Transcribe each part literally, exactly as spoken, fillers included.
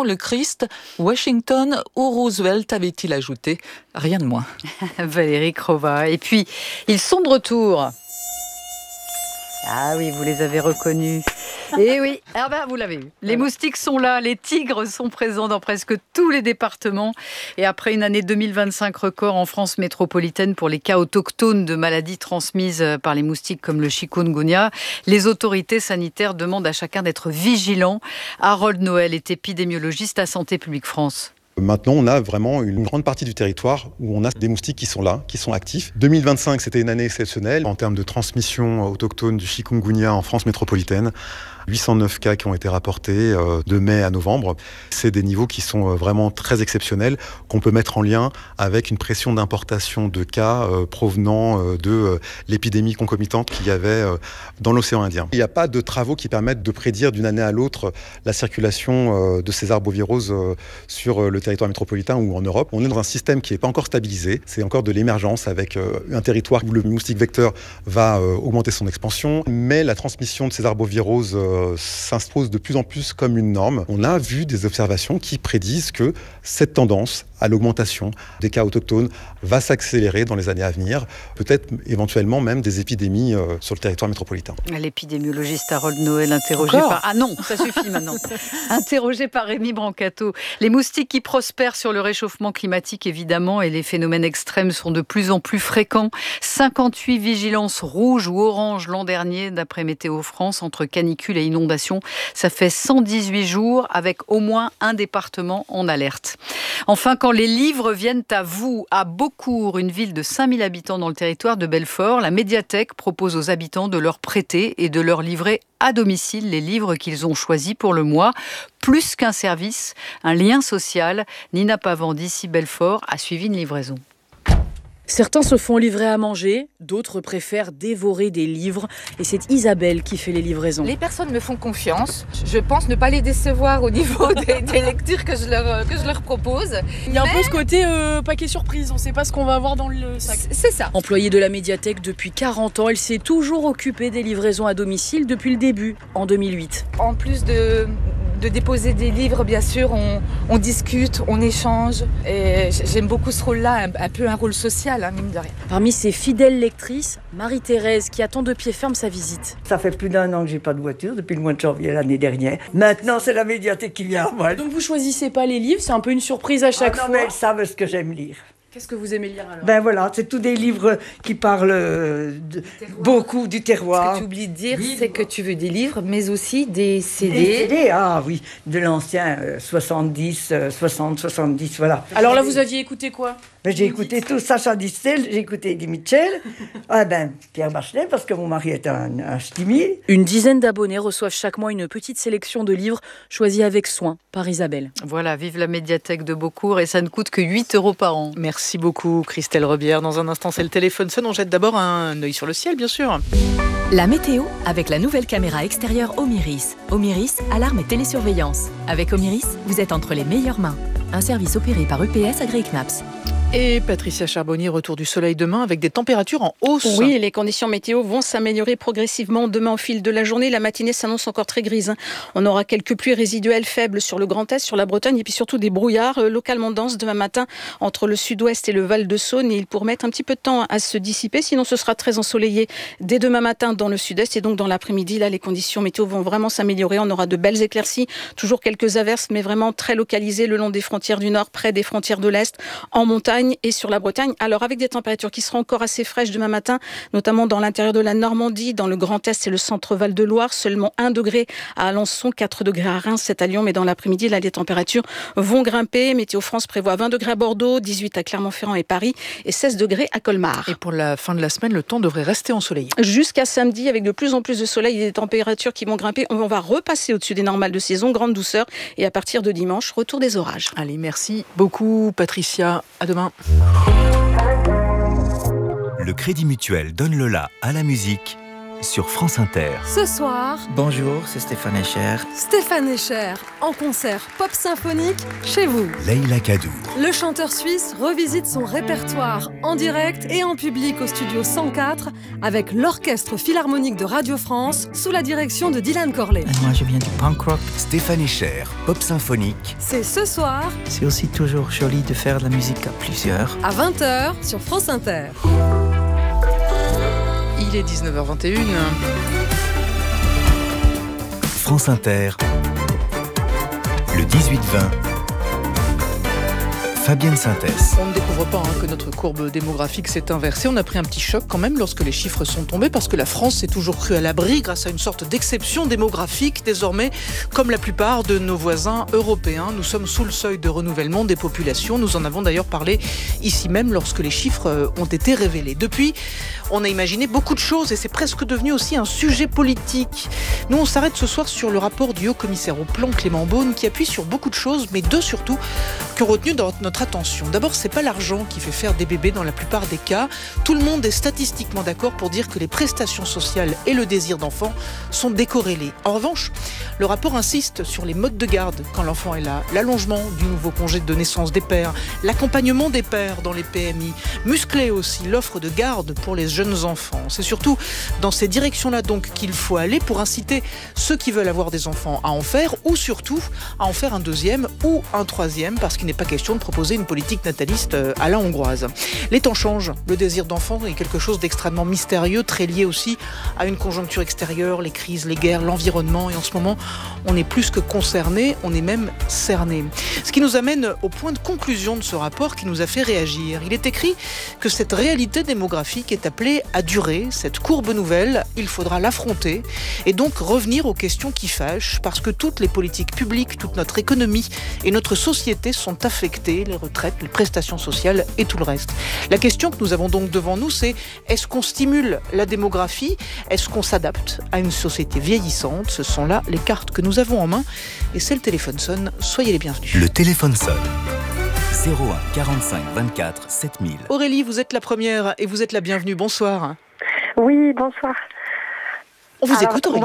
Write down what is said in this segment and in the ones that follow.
Napoléon, le Christ, Washington ou Roosevelt, avait-il ajouté. Rien de moins. Valérie Crova. Et puis, ils sont de retour. Ah oui, vous les avez reconnus. Et oui, ah ben, vous l'avez eu. Les moustiques sont là, les tigres sont présents dans presque tous les départements. Et après une année deux mille vingt-cinq record en France métropolitaine pour les cas autochtones de maladies transmises par les moustiques comme le chikungunya, les autorités sanitaires demandent à chacun d'être vigilant. Harold Noël est épidémiologiste à Santé publique France. Maintenant, on a vraiment une grande partie du territoire où on a des moustiques qui sont là, qui sont actifs. deux mille vingt-cinq, c'était une année exceptionnelle en termes de transmission autochtone du chikungunya en France métropolitaine. huit cent neuf cas qui ont été rapportés de mai à novembre. C'est des niveaux qui sont vraiment très exceptionnels, qu'on peut mettre en lien avec une pression d'importation de cas provenant de l'épidémie concomitante qu'il y avait dans l'océan Indien. Il n'y a pas de travaux qui permettent de prédire d'une année à l'autre la circulation de ces arboviroses sur le territoire métropolitain ou en Europe. On est dans un système qui n'est pas encore stabilisé. C'est encore de l'émergence avec un territoire où le moustique vecteur va augmenter son expansion, mais la transmission de ces arboviroses s'impose de plus en plus comme une norme. On a vu des observations qui prédisent que cette tendance à l'augmentation des cas autochtones va s'accélérer dans les années à venir, peut-être éventuellement même des épidémies euh, sur le territoire métropolitain. L'épidémiologiste Harold Noël interrogé Encore par... Ah non, ça suffit maintenant. Interrogé par Rémi Brancato. Les moustiques qui prospèrent sur le réchauffement climatique, évidemment, et les phénomènes extrêmes sont de plus en plus fréquents. cinquante-huit vigilances rouges ou oranges l'an dernier, d'après Météo France, entre canicule et inondations. Ça fait cent dix-huit jours avec au moins un département en alerte. Enfin, quand les livres viennent à vous, à Beaucourt, une ville de cinq mille habitants dans le territoire de Belfort, la médiathèque propose aux habitants de leur prêter et de leur livrer à domicile les livres qu'ils ont choisis pour le mois. Plus qu'un service, un lien social. Nina Pavan d'ici Belfort a suivi une livraison. Certains se font livrer à manger, d'autres préfèrent dévorer des livres. Et c'est Isabelle qui fait les livraisons. Les personnes me font confiance. Je pense ne pas les décevoir au niveau des, des lectures que je, leur, que je leur propose. Il y a Mais... un peu ce côté euh, paquet surprise, on ne sait pas ce qu'on va avoir dans le sac. C'est ça. Employée de la médiathèque depuis quarante ans, elle s'est toujours occupée des livraisons à domicile depuis le début, en deux mille huit. En plus de... de déposer des livres, bien sûr, on, on discute, on échange. Et j'aime beaucoup ce rôle-là, un, un peu un rôle social, hein, mine de rien. Parmi ses fidèles lectrices, Marie-Thérèse, qui attend de pied ferme sa visite. Ça fait plus d'un an que j'ai pas de voiture, depuis le mois de janvier l'année dernière. Maintenant, c'est la médiathèque qui vient à moi. Donc vous choisissez pas les livres, c'est un peu une surprise à chaque ah non, fois. Mais elles savent ce que j'aime lire. Qu'est-ce que vous aimez lire alors ? Ben voilà, c'est tous des livres qui parlent de, beaucoup du terroir. Ce que tu oublies de dire, livre. C'est que tu veux des livres, mais aussi des C D. Des C D, ah oui, de l'ancien euh, soixante-dix, euh, soixante, soixante-dix, voilà. Alors là, vous aviez écouté quoi ? Ben, j'ai écouté tout, Sacha Distel, j'ai écouté Eddie Mitchell, ah ben, Pierre Bachelet, parce que mon mari est un, un ch'timi. Une dizaine d'abonnés reçoivent chaque mois une petite sélection de livres choisis avec soin par Isabelle. Voilà, vive la médiathèque de Beaucourt et ça ne coûte que huit euros par an. Merci beaucoup Christelle Rebière. Dans un instant, c'est le téléphone sonne. On jette d'abord un œil sur le ciel, bien sûr. La météo avec la nouvelle caméra extérieure Omiris. Omiris, alarme et télésurveillance. Avec Omiris, vous êtes entre les meilleures mains. Un service opéré par U P S Agri Knaps. Et Patricia Charbonnier, retour du soleil demain avec des températures en hausse. Oui, les conditions météo vont s'améliorer progressivement demain au fil de la journée. La matinée s'annonce encore très grise. On aura quelques pluies résiduelles faibles sur le Grand Est, sur la Bretagne et puis surtout des brouillards localement denses demain matin entre le sud-ouest et le Val-de-Saône. Et ils pourront mettre un petit peu de temps à se dissiper. Sinon, ce sera très ensoleillé dès demain matin dans le sud-est. Et donc, dans l'après-midi, là, les conditions météo vont vraiment s'améliorer. On aura de belles éclaircies, toujours quelques averses, mais vraiment très localisées le long des frontières du nord, près des frontières de l'est, en montagne et sur la Bretagne. Alors avec des températures qui seront encore assez fraîches demain matin, notamment dans l'intérieur de la Normandie, dans le Grand Est et le centre Val-de-Loire, seulement un degré à Alençon, quatre degrés à Reims, sept à Lyon, mais dans l'après-midi, là, les températures vont grimper. Météo France prévoit vingt degrés à Bordeaux, dix-huit à Clermont-Ferrand et Paris et seize degrés à Colmar. Et pour la fin de la semaine, le temps devrait rester ensoleillé. Jusqu'à samedi, avec de plus en plus de soleil et des températures qui vont grimper, on va repasser au-dessus des normales de saison, grande douceur, et à partir de dimanche, retour des orages. Allez, merci beaucoup Patricia, à demain. Le Crédit Mutuel donne le la à la musique sur France Inter. Ce soir, bonjour, c'est Stéphane Escher. Stéphane Escher, en concert pop symphonique chez vous. Leïla Kadour. Le chanteur suisse revisite son répertoire en direct et en public au studio cent quatre avec l'Orchestre Philharmonique de Radio France sous la direction de Dylan Corley. Et moi, je viens du punk rock. Stéphane Escher, pop symphonique. C'est ce soir. C'est aussi toujours joli de faire de la musique à plusieurs. À vingt heures sur France Inter. Il est dix-neuf heures vingt et une. France Inter, le dix-huit vingt. Fabienne Synthès. On ne découvre pas hein, que notre courbe démographique s'est inversée. On a pris un petit choc quand même lorsque les chiffres sont tombés parce que la France s'est toujours crue à l'abri grâce à une sorte d'exception démographique. Désormais, comme la plupart de nos voisins européens, nous sommes sous le seuil de renouvellement des populations. Nous en avons d'ailleurs parlé ici même lorsque les chiffres ont été révélés. Depuis, on a imaginé beaucoup de choses et c'est presque devenu aussi un sujet politique. Nous, on s'arrête ce soir sur le rapport du haut-commissaire au plan Clément Beaune qui appuie sur beaucoup de choses, mais deux surtout, qui ont retenu dans notre attention. D'abord, c'est pas l'argent qui fait faire des bébés dans la plupart des cas. Tout le monde est statistiquement d'accord pour dire que les prestations sociales et le désir d'enfant sont décorrélés. En revanche, le rapport insiste sur les modes de garde quand l'enfant est là, l'allongement du nouveau congé de naissance des pères, l'accompagnement des pères dans les P M I, muscler aussi l'offre de garde pour les jeunes enfants. C'est surtout dans ces directions-là donc qu'il faut aller pour inciter ceux qui veulent avoir des enfants à en faire ou surtout à en faire un deuxième ou un troisième parce qu'il n'est pas question de proposer une politique nataliste à la hongroise. Les temps changent, le désir d'enfant est quelque chose d'extrêmement mystérieux, très lié aussi à une conjoncture extérieure, les crises, les guerres, l'environnement et en ce moment on est plus que concerné, on est même cerné. Ce qui nous amène au point de conclusion de ce rapport qui nous a fait réagir. Il est écrit que cette réalité démographique est appelée à durer, cette courbe nouvelle, il faudra l'affronter et donc revenir aux questions qui fâchent parce que toutes les politiques publiques, toute notre économie et notre société sont affectées, les retraites, les prestations sociales et tout le reste. La question que nous avons donc devant nous, c'est est-ce qu'on stimule la démographie ? Est-ce qu'on s'adapte à une société vieillissante ? Ce sont là les cartes que nous avons en main et c'est le téléphone sonne. Soyez les bienvenus. Le téléphone sonne. zéro un quarante-cinq vingt-quatre sept mille. Aurélie, vous êtes la première et vous êtes la bienvenue. Bonsoir. Oui, bonsoir. On vous Alors, écoute, Aurélie. Moi...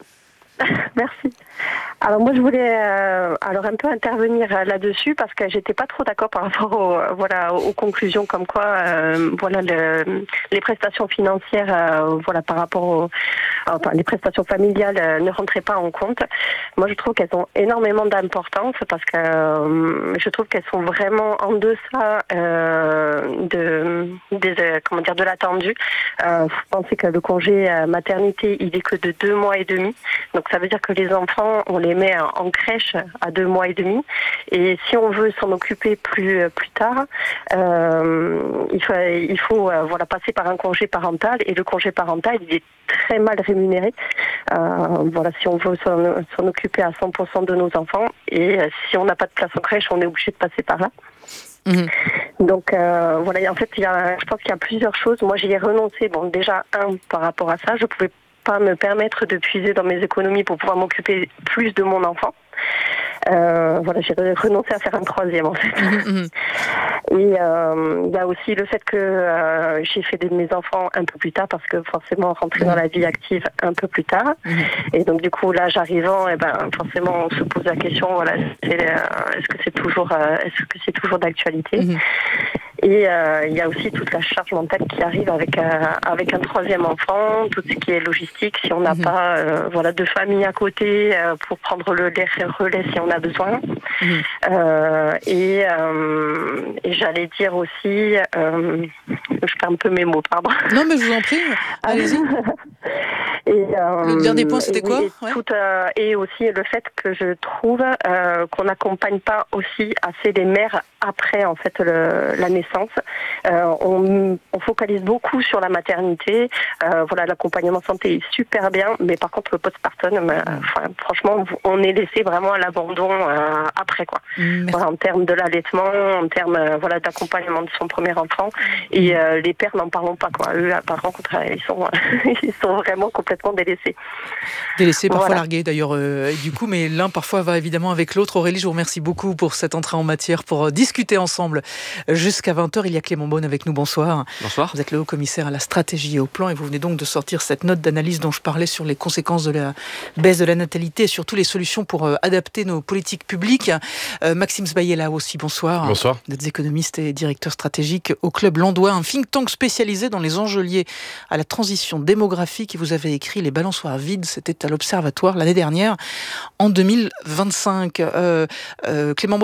Merci. Alors moi je voulais euh, alors un peu intervenir là-dessus parce que j'étais pas trop d'accord par rapport aux, voilà, aux conclusions comme quoi euh, voilà le, les prestations financières euh, voilà par rapport aux enfin, les prestations familiales euh, ne rentraient pas en compte. Moi je trouve qu'elles ont énormément d'importance parce que euh, je trouve qu'elles sont vraiment en deçà euh, de des euh, comment dire de l'attendu. Euh, faut penser que le congé euh, maternité il est que de deux mois et demi, donc ça veut dire que les enfants on les met en crèche à deux mois et demi et si on veut s'en occuper plus plus tard euh, il faut il faut euh, voilà passer par un congé parental et le congé parental il est très mal rémunéré euh, voilà si on veut s'en, s'en occuper à cent pour cent de nos enfants et euh, si on n'a pas de place en crèche on est obligé de passer par là. Mmh. Donc euh, voilà en fait il y a, je pense qu'il y a plusieurs choses. Moi j'y ai renoncé bon déjà un par rapport à ça je pouvais pas me permettre de puiser dans mes économies pour pouvoir m'occuper plus de mon enfant. Euh, voilà, j'ai renoncé à faire un troisième en fait. Mmh. Et euh, il y a aussi le fait que euh, j'ai fait de mes enfants un peu plus tard parce que forcément rentrer mmh. dans la vie active un peu plus tard. Mmh. Et donc du coup l'âge arrivant, et ben forcément on se pose la question voilà, c'est, euh, est-ce que c'est toujours, euh, est-ce que c'est toujours d'actualité? Mmh. Et euh, il y a aussi toute la charge mentale qui arrive avec euh, avec un troisième enfant, tout ce qui est logistique, si on n'a mmh. pas euh, voilà de famille à côté euh, pour prendre le relais si on a besoin. Mmh. Euh, et, euh, et j'allais dire aussi, euh, je perds un peu mes mots, pardon. Non mais je vous en prie, allez-y. Et, euh, le dernier point, c'était et, quoi et, ouais. tout, euh, et aussi le fait que je trouve euh, qu'on n'accompagne pas aussi assez les mères après en fait le, la naissance. Euh, on, on focalise beaucoup sur la maternité. Euh, voilà, l'accompagnement santé est super bien, mais par contre le postpartum, euh, enfin, franchement, on est laissé vraiment à l'abandon euh, après après, quoi. Voilà, en termes de l'allaitement, en termes euh, voilà, d'accompagnement de son premier enfant. Et euh, les pères, n'en parlons pas, quoi. Eux, par contre, ils sont, ils sont vraiment complètement délaissés. Délaissés, parfois voilà. largués d'ailleurs, euh, du coup, mais l'un parfois va évidemment avec l'autre. Aurélie, je vous remercie beaucoup pour cette entrée en matière, pour discuter ensemble jusqu'à vingt heures. Il y a Clément Beaune avec nous, bonsoir. Bonsoir. Vous êtes le haut-commissaire à la stratégie et au plan et vous venez donc de sortir cette note d'analyse dont je parlais sur les conséquences de la baisse de la natalité et surtout les solutions pour euh, adapter nos politiques publiques. Euh, Maxime Sbaillet là aussi, bonsoir. Bonsoir. Vous êtes économiste et directeur stratégique au Club Landois, un think tank spécialisé dans les enjeux liés à la transition démographique et vous avez écrit Les balançoires vides, c'était à l'Observatoire l'année dernière en deux mille vingt-cinq. Euh, euh, Clément